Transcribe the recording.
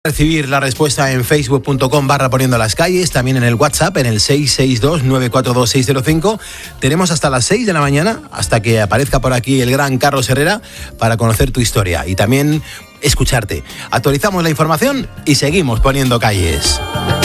Recibir la respuesta en facebook.com/poniendo las calles, también en el WhatsApp, en el 662-942-605. Tenemos hasta las 6 de la mañana, hasta que aparezca por aquí el gran Carlos Herrera, para conocer tu historia y también escucharte. Actualizamos la información y seguimos poniendo calles.